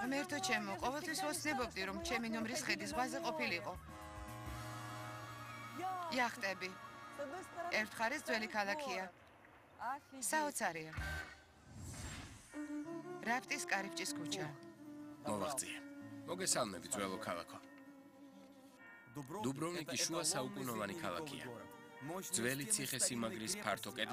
ღმერთო ჩემო, ყოველთვის ვოცნებობდი, რომ ჩემი ნომრის ხედი ზღვაზე ყოფილიყო. იახტები. ერთ მხარეს ძველი ქალაქია. საოცარია. რაფტის კარიბჭის ქუჩა. მოვაღწია. მოგესალმები, ძველო ქალაქო. დუბროვნიკი შუა საუკუნოვანი ქალაქია. ძველი ციხე-სიმაგრის ფართო